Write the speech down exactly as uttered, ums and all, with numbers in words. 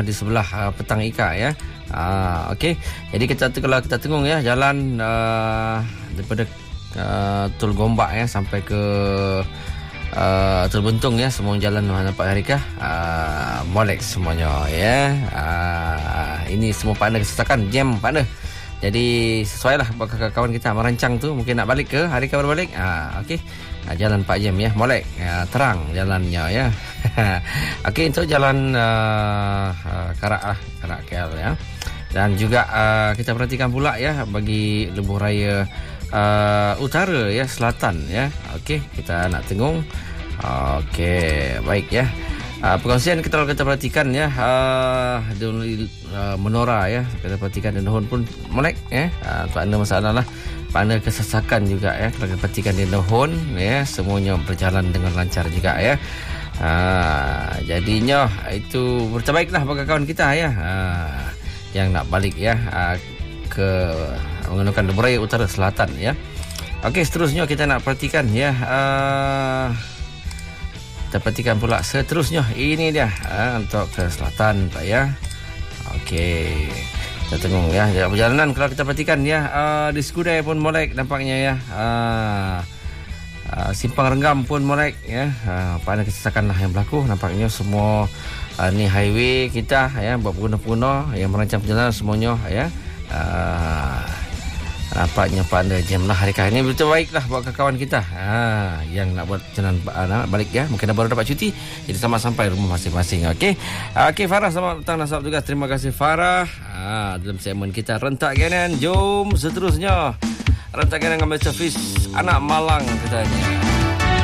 di sebelah uh, Petang Ika ya. Uh, Okey. Jadi kita tu kalau kita tengok ya jalan uh, daripada uh, Tol Gombak ya sampai ke uh, Tol Buntung ya, semua jalan nampak Harika uh, molek semuanya ya. Uh, ini semua partner kesesakan jam partner. Jadi sesuailah buat kawan kita merancang tu mungkin nak balik ke Harika baru balik. Ah uh, okey. Uh, jalan empat jam ya, molek uh, terang jalannya ya. Okey, untuk jalan uh, uh, Karak lah, Karak K L ya. Dan juga uh, kita perhatikan pula ya bagi lebuh raya uh, utara ya, selatan ya. Okey, kita nak tengok. Okey, baik ya. Uh, perkongsian kita kita perhatikan ya, uh, uh, menora ya, kita perhatikan dan Nohon pun molek ya. Uh, tak ada masalah lah. Pada kesesakan juga ya, kalau kita perhatikan di Nohon ya, semuanya berjalan dengan lancar juga ya. Uh, jadinya itu berterbaiklah bagi kawan kita ya, uh, yang nak balik ya uh, ke menggunakan lebuh raya utara selatan ya. Okey, seterusnya kita nak perhatikan ya, uh, kita perhatikan pula seterusnya ini dia uh, untuk ke selatan Pak ya. Okey, kita tengok ya perjalanan kalau kita perhatikan ya, uh, di Skudai pun molek nampaknya ya. Uh, uh, Simpang Renggam pun molek ya. Uh, pada kesesakan lah yang berlaku nampaknya semua uh, ni highway kita ya, buat pengguna-pengguna yang merancang perjalanan semuanya ya. Uh, nampaknya pada jam lah hari ini betul baiklah buat kawan kita ha, yang nak buat perjalanan uh, balik ya, mungkin dah baru dapat cuti jadi sama sampai rumah masing-masing. Okey, okey Farah, selamat datang dan selamat tugas. Terima kasih Farah. Ha, dalam segmen kita Rentak Ganan, jom seterusnya Rentak Ganan dengan servis anak Malang katanya.